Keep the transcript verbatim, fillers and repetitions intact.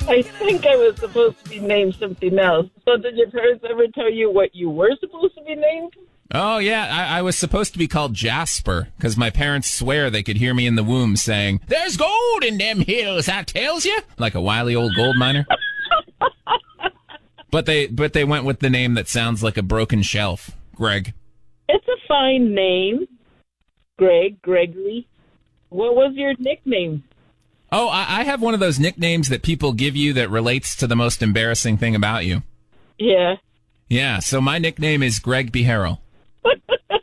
I think I was supposed to be named something else. So did your parents ever tell you what you were supposed to be named? Oh, yeah, I, I was supposed to be called Jasper, because my parents swear they could hear me in the womb saying, "There's gold in them hills, I tells you," like a wily old gold miner. But they but they went with the name that sounds like a broken shelf, Greg. It's a fine name, Greg, Gregory. What was your nickname? Oh, I, I have one of those nicknames that people give you that relates to the most embarrassing thing about you. Yeah. Yeah, so my nickname is Greg Behero.